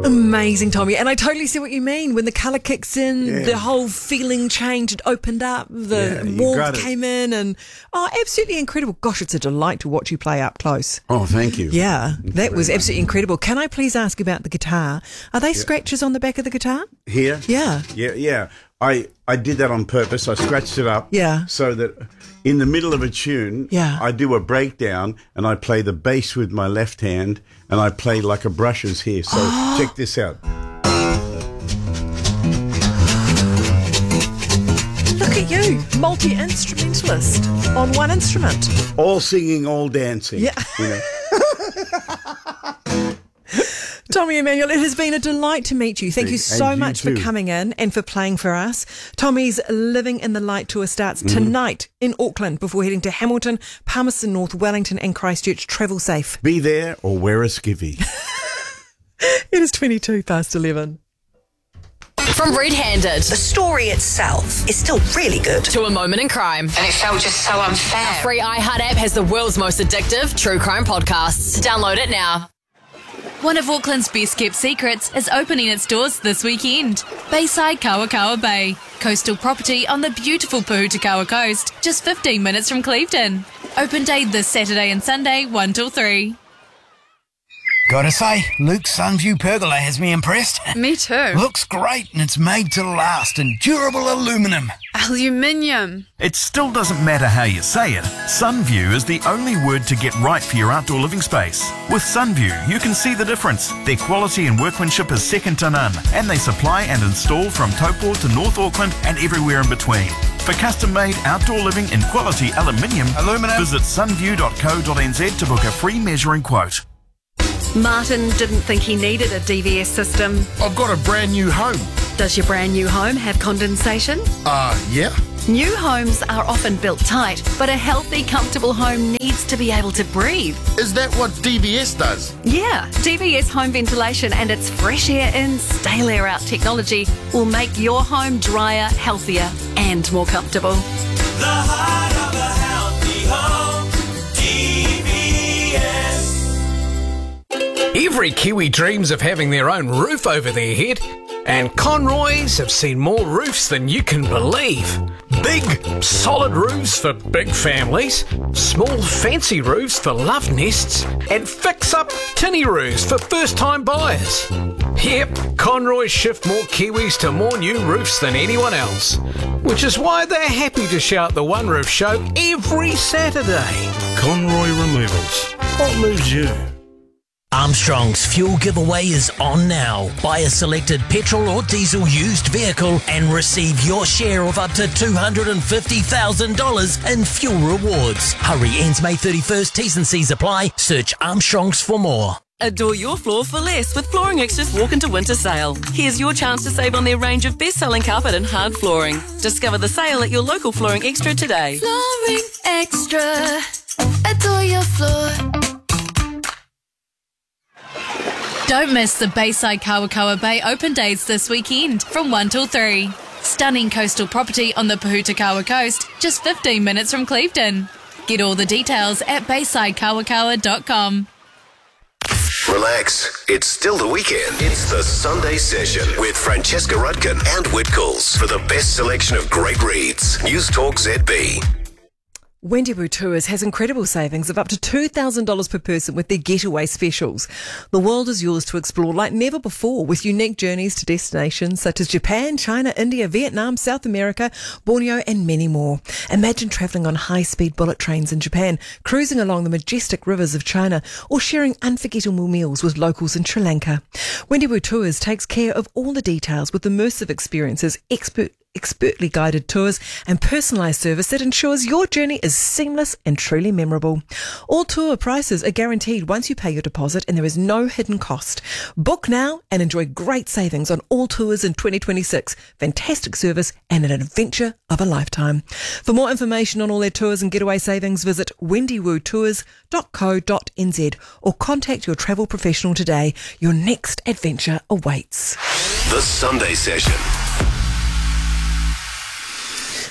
Amazing, Tommy. And I totally see what you mean. When the colour kicks in, the whole feeling changed, it opened up, the warmth came in, and absolutely incredible. Gosh, it's a delight to watch you play up close. Oh, thank you. Yeah, that was absolutely incredible. Can I please ask about the guitar? Are they scratches on the back of the guitar? Here? Yeah. Yeah. I did that on purpose. I scratched it up so that in the middle of a tune, I do a breakdown and I play the bass with my left hand and I play like a brushes here. So check this out. Look at you, multi-instrumentalist on one instrument. All singing, all dancing. Yeah. You know. Tommy Emmanuel, it has been a delight to meet you. Thank you so much for coming in and for playing for us. Tommy's Living in the Light tour starts tonight in Auckland before heading to Hamilton, Palmerston North, Wellington and Christchurch. Travel safe. Be there or wear a skivvy. It is 11:22. From Red Handed, the story itself is still really good. To A Moment in Crime. And it felt just so unfair. Our free iHeart app has the world's most addictive true crime podcasts. Download it now. One of Auckland's best kept secrets is opening its doors this weekend. Bayside Kawakawa Bay. Coastal property on the beautiful Puhutakawa coast, just 15 minutes from Clevedon. Open day this Saturday and Sunday, 1 till 3. Gotta say, Luke's Sunview pergola has me impressed. Me too. Looks great and it's made to last in durable aluminium. Aluminium. It still doesn't matter how you say it. Sunview is the only word to get right for your outdoor living space. With Sunview, you can see the difference. Their quality and workmanship is second to none, and they supply and install from Taupo to North Auckland and everywhere in between. For custom-made outdoor living in quality aluminium, visit sunview.co.nz to book a free measuring quote. Martin didn't think he needed a DVS system. I've got a brand new home. Does your brand new home have condensation? Yeah. New homes are often built tight, but a healthy, comfortable home needs to be able to breathe. Is that what DVS does? Yeah, DVS home ventilation and its fresh air in, stale air out technology will make your home drier, healthier and more comfortable. The heart of a healthy home, DVS. Every Kiwi dreams of having their own roof over their head, and Conroys have seen more roofs than you can believe. Big, solid roofs for big families, small, fancy roofs for love nests, and fix-up tinny roofs for first-time buyers. Yep, Conroys shift more Kiwis to more new roofs than anyone else, which is why they're happy to shout the One Roof Show every Saturday. Conroy Removals. What moves you? Armstrong's fuel giveaway is on now. Buy a selected petrol or diesel used vehicle and receive your share of up to $250,000 in fuel rewards. Hurry, ends May 31st. T's and C's apply. Search Armstrong's for more. Adore your floor for less with Flooring Extra's Walk Into Winter Sale. Here's your chance to save on their range of best-selling carpet and hard flooring. Discover the sale at your local Flooring Extra today. Flooring Extra. Adore your floor. Don't miss the Bayside Kawakawa Bay open days this weekend from 1 till 3. Stunning coastal property on the Puhutakawa coast, just 15 minutes from Clevedon. Get all the details at baysidekawakawa.com. Relax, it's still the weekend. It's the Sunday Session with Francesca Rudkin and Whitcoulls for the best selection of great reads. News Talk ZB. Wendibu Tours has incredible savings of up to $2,000 per person with their getaway specials. The world is yours to explore like never before with unique journeys to destinations such as Japan, China, India, Vietnam, South America, Borneo and many more. Imagine travelling on high-speed bullet trains in Japan, cruising along the majestic rivers of China or sharing unforgettable meals with locals in Sri Lanka. Wendibu Tours takes care of all the details with immersive experiences, expertly guided tours and personalised service that ensures your journey is seamless and truly memorable. All tour prices are guaranteed once you pay your deposit and there is no hidden cost. Book now and enjoy great savings on all tours in 2026. Fantastic service and an adventure of a lifetime. For more information on all their tours and getaway savings, visit wendywootours.co.nz or contact your travel professional today. Your next adventure awaits. The Sunday Session.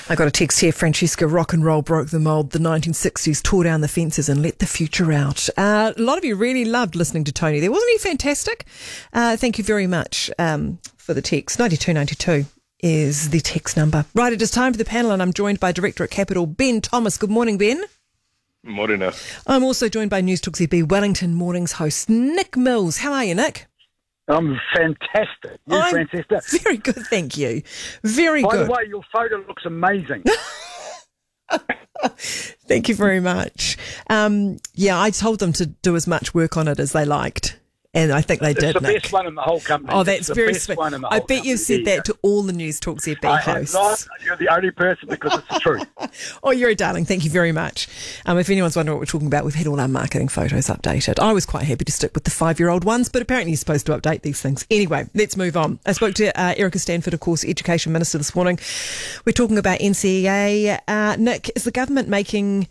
I got a text here, Francesca, rock and roll broke the mould. The 1960s tore down the fences and let the future out. A lot of you really loved listening to Tony there. Wasn't he fantastic? Thank you very much for the text. 9292 is the text number. Right, it is time for the panel, and I'm joined by Director at Capital, Ben Thomas. Good morning, Ben. Morena. I'm also joined by News Talk ZB Wellington Mornings host Nick Mills. How are you, Nick? I'm fantastic. Francesca? Very good, thank you. Very good. By the way, your photo looks amazing. Thank you very much. I told them to do as much work on it as they liked. And I think they did. It's the best one in the whole company. Oh, that's very sweet. I bet you've said that to all the News Talk ZB hosts. Not. You're the only person because it's the truth. Oh, you're a darling. Thank you very much. If anyone's wondering what we're talking about, we've had all our marketing photos updated. I was quite happy to stick with the 5-year-old ones, but apparently you're supposed to update these things. Anyway, let's move on. I spoke to Erica Stanford, of course, Education Minister this morning. We're talking about NCEA. Nick, is the government making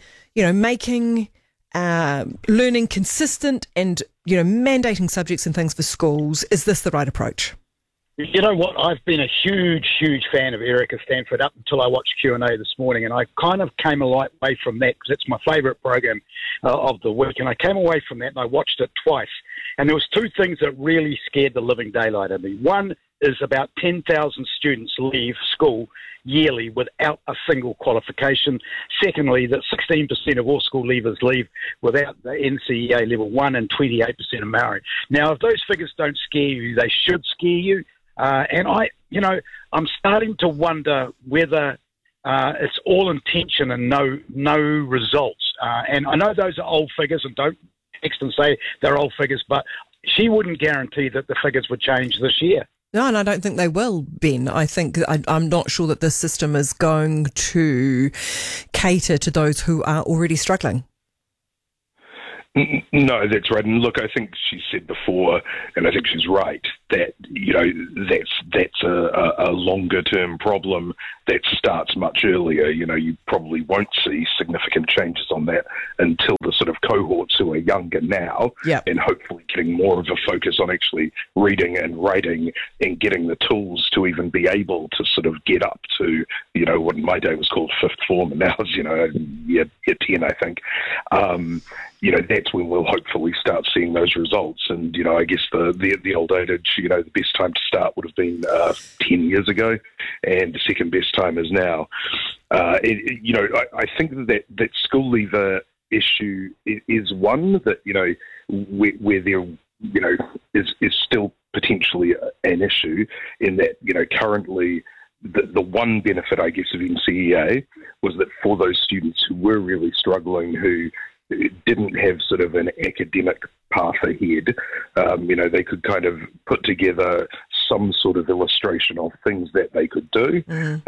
learning consistent and, mandating subjects and things for schools? Is this the right approach? You know what? I've been a huge, huge fan of Erica Stanford up until I watched Q&A this morning, and I kind of came a light way from that because it's my favourite program of the week, and I came away from that and I watched it twice. And there was two things that really scared the living daylight of me. One is about 10,000 students leave school yearly without a single qualification. Secondly, that 16% of all school leavers leave without the NCEA level 1 and 28% are Maori. Now, if those figures don't scare you, they should scare you. And I'm starting to wonder whether it's all intention and no results. And I know those are old figures, and don't text and say they're old figures, but she wouldn't guarantee that the figures would change this year. No, and I don't think they will, Ben. I think I'm not sure that this system is going to cater to those who are already struggling. No, that's right. And look, I think she said before, and I think she's right, that, that's a longer term problem that starts much earlier. You probably won't see significant changes on that until the sort of cohorts who are younger now, and hopefully getting more of a focus on actually reading and writing and getting the tools to even be able to sort of get up to, what in my day was called fifth form, and now is, year 10, I think. That's when we'll hopefully start seeing those results. And, I guess the old adage, the best time to start would have been 10 years ago, and the second best time is now. I think that school leaver issue is one that, where there, is still potentially an issue in that, currently the one benefit, I guess, of NCEA was that for those students who were really struggling, who didn't have sort of an academic path ahead, they could kind of put together some sort of illustration of things that they could do,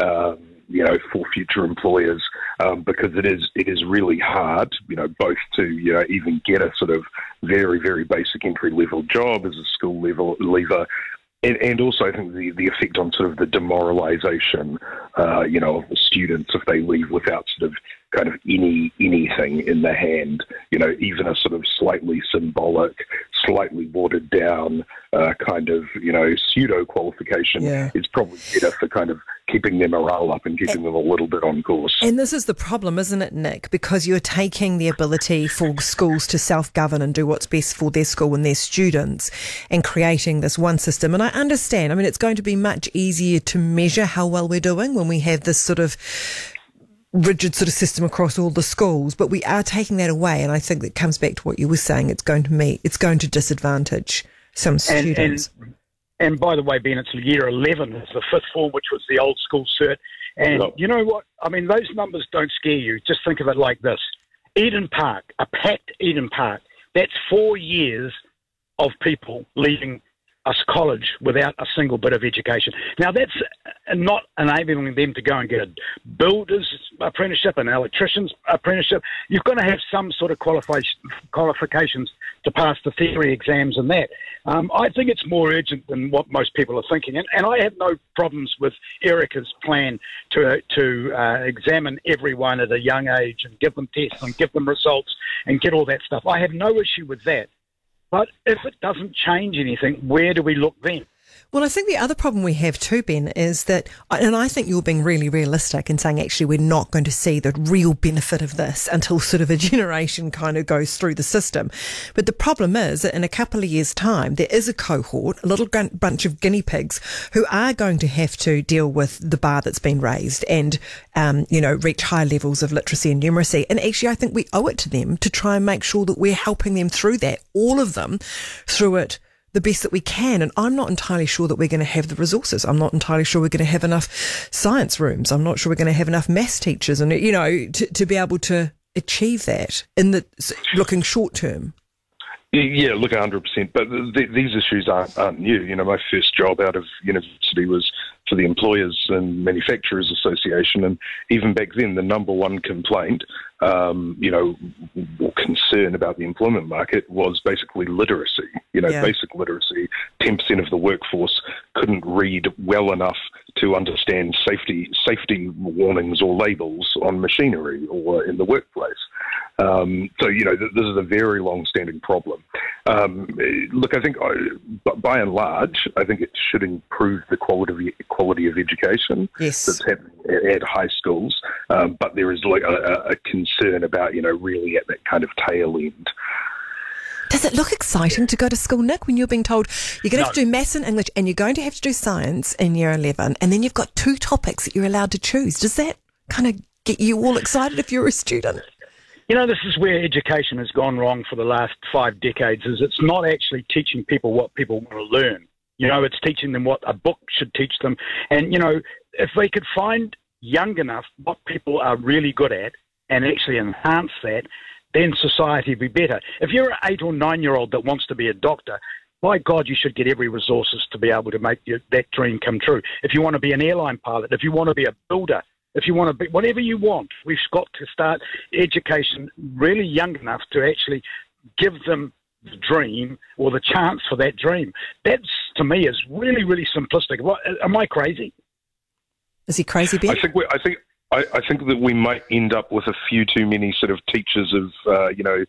for future employers, because it is really hard, both to, even get a sort of very, very basic entry level job as a school leaver. And also, I think the effect on sort of the demoralisation, of the students if they leave without sort of kind of anything in the hand, even a sort of slightly symbolic, slightly watered down kind of, pseudo qualification is probably better for kind of keeping their morale up and keeping them a little bit on course. And this is the problem, isn't it, Nick? Because you're taking the ability for schools to self-govern and do what's best for their school and their students and creating this one system. And I understand, it's going to be much easier to measure how well we're doing when we have this sort of rigid sort of system across all the schools, but we are taking that away, and I think that comes back to what you were saying. It's going to disadvantage some students. And by the way, Ben, it's year 11. It's the fifth form, which was the old school cert. And you know what? Those numbers don't scare you. Just think of it like this. Eden Park, a packed Eden Park, that's 4 years of people leaving us college without a single bit of education. Now, that's not enabling them to go and get a builder's apprenticeship, an electrician's apprenticeship. You've got to have some sort of qualifications to pass the theory exams and that. I think it's more urgent than what most people are thinking. And I have no problems with Erica's plan to examine everyone at a young age and give them tests and give them results and get all that stuff. I have no issue with that. But if it doesn't change anything, where do we look then? Well, I think the other problem we have too, Ben, is that, and I think you're being really realistic in saying actually we're not going to see the real benefit of this until sort of a generation kind of goes through the system. But the problem is that in a couple of years' time, there is a cohort, a little bunch of guinea pigs who are going to have to deal with the bar that's been raised and, reach high levels of literacy and numeracy. And actually, I think we owe it to them to try and make sure that we're helping them through that, all of them, through it the best that we can. And I'm not entirely sure that we're going to have the resources. I'm not entirely sure we're going to have enough science rooms. I'm not sure we're going to have enough maths teachers and, to be able to achieve that in the looking short term. Yeah, look, 100%. But these issues aren't new. My first job out of university was for the Employers and Manufacturers Association, and even back then, the number one complaint, or concern about the employment market was basically literacy. Basic literacy. 10% of the workforce couldn't read well enough to understand safety warnings or labels on machinery or in the workplace. This is a very long-standing problem. Look, I think by and large, I think it should improve the quality of education that's happening at high schools. But there is like a concern about, really at that kind of tail end. Does it look exciting to go to school, Nick, when you're being told you're going to have to do maths and English and you're going to have to do science in year 11 and then you've got 2 topics that you're allowed to choose? Does that kind of get you all excited if you're a student? This is where education has gone wrong for the last 5 decades, is it's not actually teaching people what people want to learn. It's teaching them what a book should teach them. And, if they could find young enough what people are really good at and actually enhance that, then society would be better. If you're an 8 or 9-year-old that wants to be a doctor, by God, you should get every resources to be able to make that dream come true. If you want to be an airline pilot, if you want to be a builder, if you want to be whatever you want, we've got to start education really young enough to actually give them the dream or the chance for that dream. That, to me, is really, really simplistic. Am I crazy? Is he crazy, Ben? I think that we might end up with a few too many sort of teachers of,